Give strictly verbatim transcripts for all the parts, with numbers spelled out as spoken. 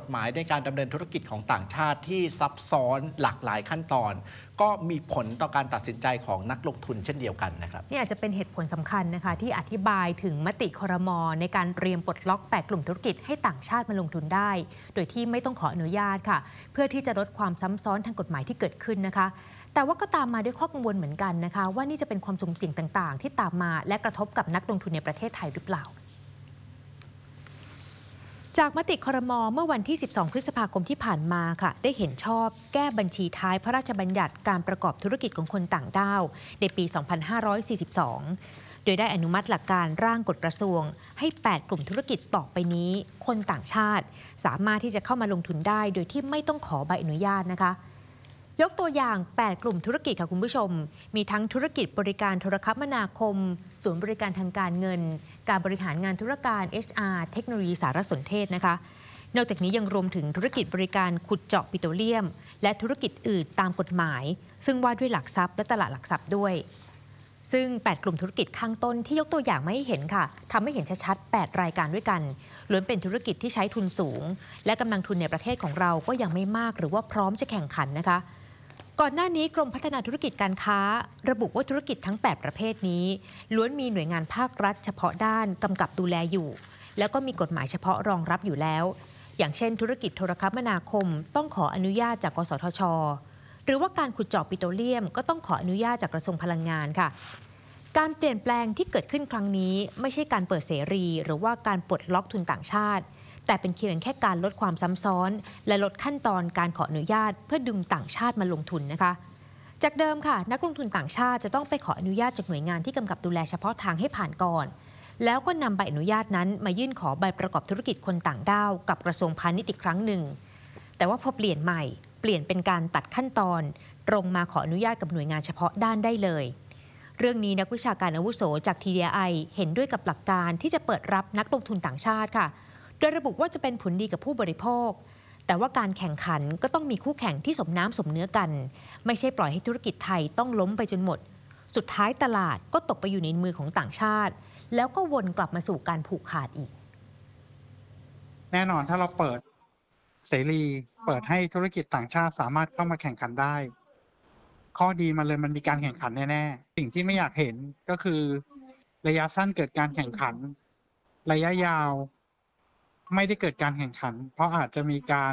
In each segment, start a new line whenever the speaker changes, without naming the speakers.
หมายในการดำเนินธุรกิจของต่างชาติที่ซับซ้อนหลากหลายขั้นตอนก็มีผลต่อการตัดสินใจของนักลงทุนเช่นเดียวกันนะครับ
นี่อาจจะเป็นเหตุผลสำคัญนะคะที่อธิบายถึงมติครม.ในการเตรียมปลดล็อกแปดกลุ่มธุรกิจให้ต่างชาติมาลงทุนได้โดยที่ไม่ต้องขออนุญาตค่ะเพื่อที่จะลดความซ้ำซ้อนทางกฎหมายที่เกิดขึ้นนะคะแต่ว่าก็ตามมาด้วยข้อกังวลเหมือนกันนะคะว่านี่จะเป็นความสุ่มเสี่ยงต่างๆที่ตามมาและกระทบกับนักลงทุนในประเทศไทยหรือเปล่าจากมติครม.เมื่อวันที่สิบสองพฤษภาคมที่ผ่านมาค่ะได้เห็นชอบแก้บัญชีท้ายพระราชบัญญัติการประกอบธุรกิจของคนต่างด้าวในปี สองพันห้าร้อยสี่สิบสอง โดยได้อนุมัติหลักการร่างกฎกระทรวงให้แปดกลุ่มธุรกิจต่อไปนี้คนต่างชาติสามารถที่จะเข้ามาลงทุนได้โดยที่ไม่ต้องขอใบอนุญาตนะคะยกตัวอย่างแปดกลุ่มธุรกิจค่ะคุณผู้ชมมีทั้งธุรกิจบริการโทรคมนาคมศูนย์บริการทางการเงินการบริหารงานธุรการ เอช อาร์ เทคโนโลยีสารสนเทศนะคะนอกจากนี้ยังรวมถึงธุรกิจบริการขุดเจาะปิโตรเลียมและธุรกิจอื่นตามกฎหมายซึ่งว่าด้วยหลักทรัพย์และตลาดหลักทรัพย์ด้วยซึ่งแปดกลุ่มธุรกิจข้างต้นที่ยกตัวอย่างมาให้เห็นค่ะทำให้เห็นชัดๆแปดรายการด้วยกันล้วนเป็นธุรกิจที่ใช้ทุนสูงและกำลังทุนในประเทศของเราก็ยังไม่มากหรือว่าพร้อมจะแข่งขันนะคะก่อนหน้านี้กรมพัฒนาธุรกิจการค้าระบุว่าธุรกิจทั้งแปดประเภทนี้ล้วนมีหน่วยงานภาครัฐเฉพาะด้านกำกับดูแลอยู่แล้วก็มีกฎหมายเฉพาะรองรับอยู่แล้วอย่างเช่นธุรกิจโทรคมนาคมต้องขออนุญาตจากกสทช.หรือว่าการขุดเจาะปิโตรเลียมก็ต้องขออนุญาตจากกระทรวงพลังงานค่ะการเปลี่ยนแปลงที่เกิดขึ้นครั้งนี้ไม่ใช่การเปิดเสรีหรือว่าการปลดล็อกทุนต่างชาติแต่เป็นเพียงแค่การลดความซ้ำซ้อนและลดขั้นตอนการขออนุญาตเพื่อดึงต่างชาติมาลงทุนนะคะจากเดิมค่ะนักลงทุนต่างชาติจะต้องไปขออนุญาตจากหน่วยงานที่กำกับดูแลเฉพาะทางให้ผ่านก่อนแล้วก็นำใบอนุญาตนั้นมายื่นขอใบประกอบธุรกิจคนต่างด้าวกับกระทรวงพาณิชย์อีกครั้งหนึ่งแต่ว่าพอเปลี่ยนใหม่เปลี่ยนเป็นการตัดขั้นตอนตรงมาขออนุญาตกับหน่วยงานเฉพาะด้านได้เลยเรื่องนี้นักวิชาการอาวุโสจาก ที ดี ไอ เห็นด้วยกับหลักการที่จะเปิดรับนักลงทุนต่างชาติค่ะโดยระบุว่าจะเป็นผลดีกับผู้บริโภคแต่ว่าการแข่งขันก็ต้องมีคู่แข่งที่สมน้ำสมเนื้อกันไม่ใช่ปล่อยให้ธุรกิจไทยต้องล้มไปจนหมดสุดท้ายตลาดก็ตกไปอยู่ในมือของต่างชาติแล้วก็วนกลับมาสู่การผูกขาดอีก
แน่นอนถ้าเราเปิดเสรีเปิดให้ธุรกิจต่างชาติสามารถเข้ามาแข่งขันได้ข้อดีมาเลยมันมีการแข่งขันแน่ๆสิ่งที่ไม่อยากเห็นก็คือระยะสั้นเกิดการแข่งขันระยะยาวไม่ได้เกิดการแข่งขันเพราะอาจจะมีการ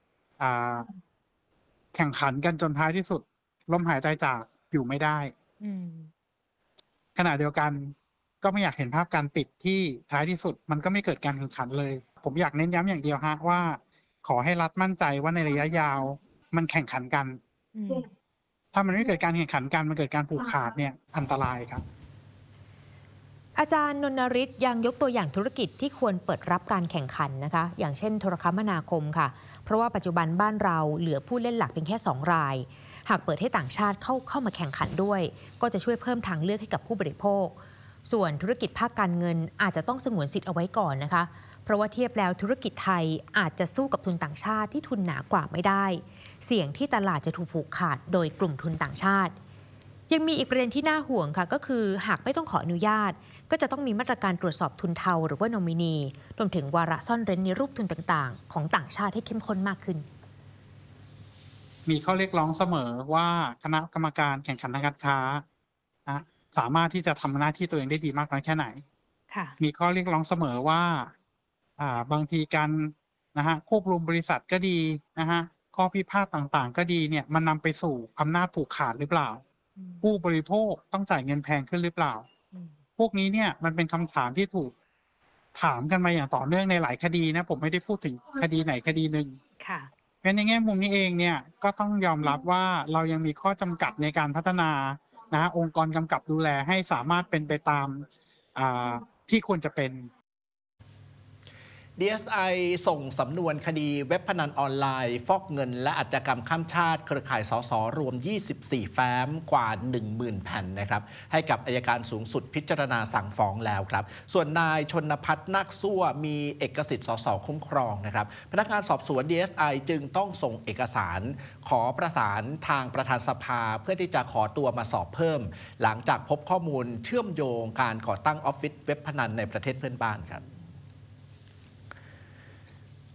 แข่งขันกันจนท้ายที่สุดล้มหายตายจากอยู่ไม่ได้ขณะเดียวกันก็ไม่อยากเห็นภาพการปิดที่ท้ายที่สุดมันก็ไม่เกิดการแข่งขันเลยผมอยากเน้นย้ำอย่างเดียวฮะว่าขอให้รัฐมั่นใจว่าในระยะยาวมันแข่งขันกันถ้ามันไม่เกิดการแข่งขันกันมันเกิดการผูกขาดเนี่ยอันตรายครับ
อาจารย์นนฤทธิ์ยังยกตัวอย่างธุรกิจที่ควรเปิดรับการแข่งขันนะคะอย่างเช่นโทรคมนาคมค่ะเพราะว่าปัจจุบันบ้านเราเหลือผู้เล่นหลักเพียงแค่สองรายหากเปิดให้ต่างชาติเข้าเข้ามาแข่งขันด้วยก็จะช่วยเพิ่มทางเลือกให้กับผู้บริโภคส่วนธุรกิจภาคการเงินอาจจะต้องสงวนสิทธิ์เอาไว้ก่อนนะคะเพราะว่าเทียบแล้วธุรกิจไทยอาจจะสู้กับทุนต่างชาติที่ทุนหนากว่าไม่ได้เสี่ยงที่ตลาดจะถูกผูกขาดโดยกลุ่มทุนต่างชาติยังมีอีกประเด็นที่น่าห่วงค่ะก็คือหากไม่ต้องขออนุญาตก็จะต้องมีมาตรการตรวจสอบทุนเทาหรือว่าโนมินีรวมถึงวาระซ่อนเร้นในรูปทุนต่างๆของต่างชาติให้เข้มข้นมากขึ้น
มีข้อเรียกร้องเสมอว่าคณะกรรมการแข่งขันทางการค้านะสามารถที่จะทำหน้าที่ตัวเองได้ดีมากน้อยแค่ไหนมีข้อเรียกร้องเสมอว่าอ่าบางทีการนะฮะควบรวมบริษัทก็ดีนะฮะข้อพิพาทต่างๆก็ดีเนี่ยมันนำไปสู่อำนาจผูกขาดหรือเปล่าผู้บริโภคต้องจ่ายเงินแพงขึ้นหรือเปล่าพวกนี้เนี่ยมันเป็นคำถามที่ถูกถามกันมาอย่างต่อเนื่องในหลายคดีนะผมไม่ได้พูดถึงคดีไหนคดีหนึ่งค่ะเพราะในแง่มุมนี้เองเนี่ยก็ต้องยอมรับว่าเรายังมีข้อจำกัดในการพัฒนานะองค์กรกำกับดูแลให้สามารถเป็นไปตามที่ควรจะเป็น
ดี เอส ไอ ส่งสำนวนคดีเว็บพนันออนไลน์ฟอกเงินและอาชญากรรมข้ามชาติเครือข่ายสสรวมยี่สิบสี่แฟ้มกว่า หนึ่งหมื่น แผ่นนะครับให้กับอัยการสูงสุดพิจารณาสั่งฟ้องแล้วครับส่วนนายชนภัทรนาคซั่วมีเอกสิทธิ์สสคุ้มครองนะครับพนักงานสอบสวน ดี เอส ไอ จึงต้องส่งเอกสารขอประสานทางประธานสภาเพื่อที่จะขอตัวมาสอบเพิ่มหลังจากพบข้อมูลเชื่อมโยงการก่อตั้งออฟฟิศเว็บพนันในประเทศเพื่อนบ้านครับ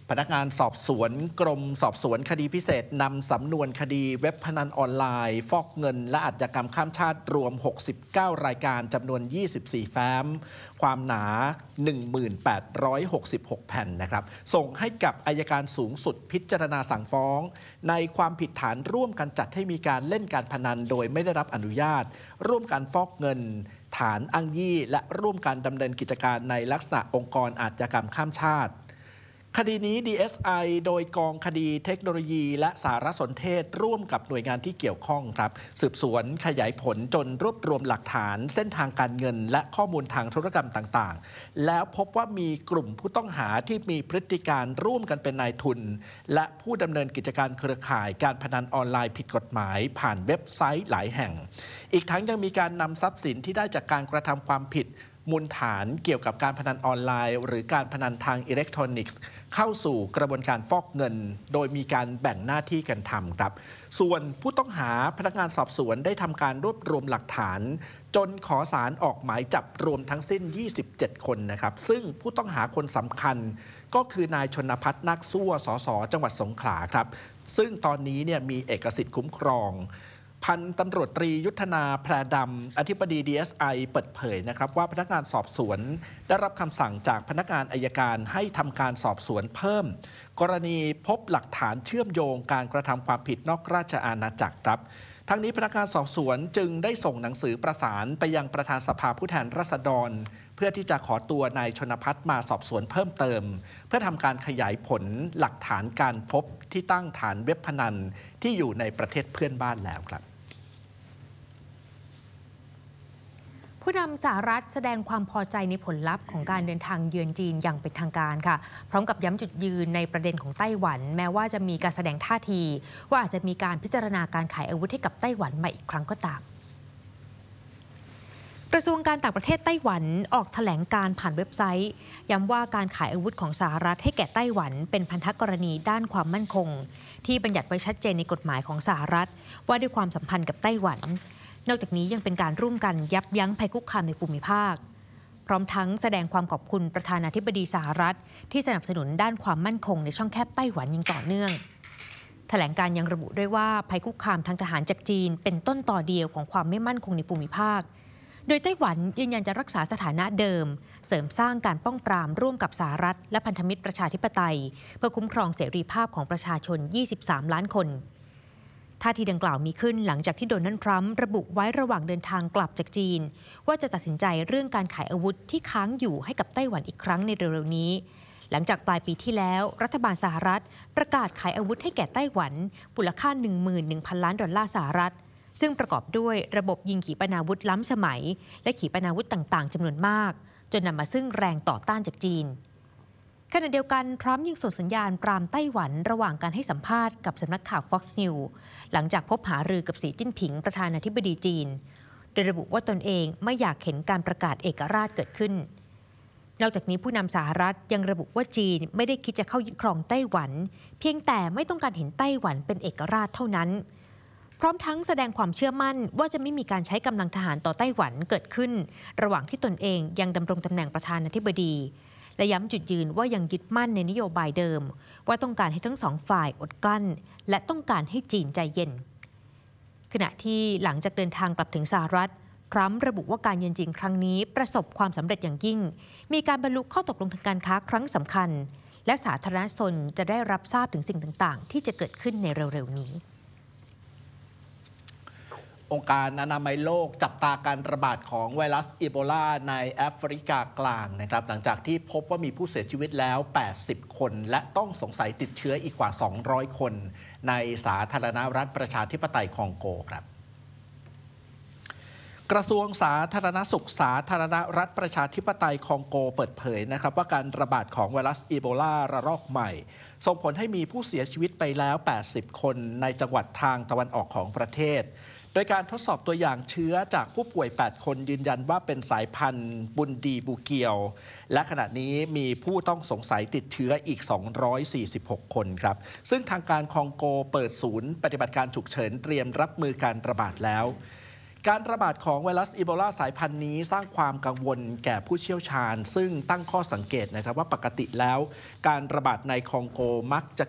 พนักงานสอบสวนกรมสอบสวนคดีพิเศษนำสำนวนคดีเว็บพนันออนไลน์ ฟอกเงินและอาชญากรรมข้ามชาติรวม หกสิบเก้า รายการจำนวน ยี่สิบสี่ แฟ้ม ความหนา หนึ่งพันแปดร้อยหกสิบหก แผ่นนะครับส่งให้กับอัยการสูงสุดพิจารณาสั่งฟ้อง ในความผิดฐานร่วมกันจัดให้มีการเล่นการพนันโดยไม่ได้รับอนุญาต ร่วมกันฟอกเงิน ฐานอ้างยี่และร่วมกันดำเนินกิจการในลักษณะองค์กรอาชญากรรมข้ามชาติคดีนี้ ดี เอส ไอ โดยกองคดีเทคโนโลยีและสารสนเทศร่วมกับหน่วยงานที่เกี่ยวข้องครับสืบสวนขยายผลจนรวบรวมหลักฐานเส้นทางการเงินและข้อมูลทางธุรกรรมต่างๆแล้วพบว่ามีกลุ่มผู้ต้องหาที่มีพฤติการร่วมกันเป็นนายทุนและผู้ดำเนินกิจการเครือข่ายการพนันออนไลน์ผิดกฎหมายผ่านเว็บไซต์หลายแห่งอีกทั้งยังมีการนำทรัพย์สินที่ได้จากการกระทำความผิดมูลฐานเกี่ยวกับการพนันออนไลน์หรือการพนันทางอิเล็กทรอนิกส์เข้าสู่กระบวนการฟอกเงินโดยมีการแบ่งหน้าที่กันทำครับส่วนผู้ต้องหาพนักงานสอบสวนได้ทำการรวบรวมหลักฐานจนขอศาลออกหมายจับรวมทั้งสิ้นยี่สิบเจ็ดคนนะครับซึ่งผู้ต้องหาคนสำคัญก็คือนายชนภัทรนาคซั่วสสจังหวัดสงขลาครับซึ่งตอนนี้เนี่ยมีเอกสิทธิ์คุ้มครองพันตำรวจตรียุทธนาแพรดำอธิบดี ดี เอส ไอ เปิดเผยนะครับว่าพนักงานสอบสวนได้รับคำสั่งจากพนักงานอัยการให้ทำการสอบสวนเพิ่มกรณีพบหลักฐานเชื่อมโยงการกระทำความผิดนอกราชอาณาจักรครับทั้งนี้พนักงานสอบสวนจึงได้ส่งหนังสือประสานไปยังประธานสภาผู้แทนราษฎรเพื่อที่จะขอตัวนายชนภัทรมาสอบสวนเพิ่มเติมเพื่อทำการขยายผลหลักฐานการพบที่ตั้งฐานเว็บพนันที่อยู่ในประเทศเพื่อนบ้านแล้วครับ
ผู้นำสหรัฐแสดงความพอใจในผลลัพธ์ของการเดินทางเยือนจีนอย่างเป็นทางการค่ะพร้อมกับย้ำจุดยืนในประเด็นของไต้หวันแม้ว่าจะมีการแสดงท่าทีว่าอาจจะมีการพิจารณาการขายอาวุธให้กับไต้หวันใหม่อีกครั้งก็ตามกระทรวงการต่างประเทศไต้หวันออกแถลงการผ่านเว็บไซต์ย้ำว่าการขายอาวุธของสหรัฐให้แก่ไต้หวันเป็นพันธกรณีด้านความมั่นคงที่บัญญัติไว้ชัดเจนในกฎหมายของสหรัฐว่าด้วยความสัมพันธ์กับไต้หวันนอกจากนี้ยังเป็นการร่วมกันยับยั้งภัยคุกคามในภูมิภาคพร้อมทั้งแสดงความขอบคุณประธานาธิบดีสหรัฐที่สนับสนุนด้านความมั่นคงในช่องแคบไต้หวันอย่างต่อเนื่องแถลงการยังระบุด้วยว่าภัยคุกคามทางทหารจากจีนเป็นต้นต่อเดียวของความไม่มั่นคงในภูมิภาคโดยไต้หวันยืนยันจะรักษาสถานะเดิมเสริมสร้างการป้องปรามร่วมกับสหรัฐและพันธมิตรประชาธิปไตยเพื่อคุ้มครองเสรีภาพของประชาชนยี่สิบสามล้านคนท่าทีดังกล่าวมีขึ้นหลังจากที่โดนัลด์ทรัมป์ระบุไว้ระหว่างเดินทางกลับจากจีนว่าจะตัดสินใจเรื่องการขายอาวุธที่ค้างอยู่ให้กับไต้หวันอีกครั้งในเร็วๆนี้หลังจากปลายปีที่แล้วรัฐบาลสหรัฐประกาศขายอาวุธให้แก่ไต้หวันมูลค่า หนึ่งหมื่นหนึ่งพัน ล้านดอลลาร์สหรัฐซึ่งประกอบด้วยระบบยิงขีปนาวุธล้ำสมัยและขีปนาวุธต่างๆจำนวนมากจนนำมาซึ่งแรงต่อต้านจากจีนขณะเดียวกันทรัมป์ยังส่งสัญญาณปรามไต้หวันระหว่างการให้สัมภาษณ์กับสำนักข่าว Fox News หลังจากพบหารือกับสีจิ้นผิงประธานาธิบดีจีนโดยระบุว่าตนเองไม่อยากเห็นการประกาศเอกราชเกิดขึ้นนอกจากนี้ผู้นำสหรัฐยังระบุว่าจีนไม่ได้คิดจะเข้ายึดครองไต้หวันเพียงแต่ไม่ต้องการเห็นไต้หวันเป็นเอกราชเท่านั้นพร้อมทั้งแสดงความเชื่อมั่นว่าจะไม่มีการใช้กำลังทหารต่อไต้หวันเกิดขึ้นระหว่างที่ตนเองยังดำรงตำแหน่งประธานาธิบดีและย้ำจุดยืนว่ายังยึดมั่นในนโยบายเดิมว่าต้องการให้ทั้งสองฝ่ายอดกลั้นและต้องการให้จีนใจเย็นขณะที่หลังจากเดินทางกลับถึงสหรัฐทรัมป์ระบุว่าการเยือนจีนครั้งนี้ประสบความสำเร็จอย่างยิ่งมีการบรรลุข้อตกลงทางการค้าครั้งสำคัญและสาธารณชนจะได้รับทราบถึงสิ่งต่างๆที่จะเกิดขึ้นในเร็วๆนี้
องค์การอนามัยโลกจับตาการระบาดของไวรัสอีโบลาในแอฟริกากลางนะครับหลังจากที่พบว่ามีผู้เสียชีวิตแล้วแปดสิบคนและต้องสงสัยติดเชื้ออีกกว่าสองร้อยคนในสาธารณรัฐประชาธิปไตยคองโกครับกระทรวงสาธารณสุขสาธารณรัฐประชาธิปไตยคองโกเปิดเผยนะครับว่าการระบาดของไวรัสอีโบลาระลอกใหม่ส่งผลให้มีผู้เสียชีวิตไปแล้วแปดสิบคนในจังหวัดทางตะวันออกของประเทศโดยการทดสอบตัวอย่างเชื้อจากผู้ป่วยแปดคนยืนยันว่าเป็นสายพันธุ์บุนดีบูเกียวและขณะนี้มีผู้ต้องสงสัยติดเชื้ออีกสองร้อยสี่สิบหกคนครับซึ่งทางการคองโกเปิดศูนย์ปฏิบัติการฉุกเฉินเตรียมรับมือการระบาดแล้วการระบาดของไวรัสอีโบลาสายพันธุ์นี้สร้างความกังวลแก่ผู้เชี่ยวชาญ ซึ่งตั้งข้อสังเกตนะครับว่าปกติแล้วการระบาดในคองโกมักจะ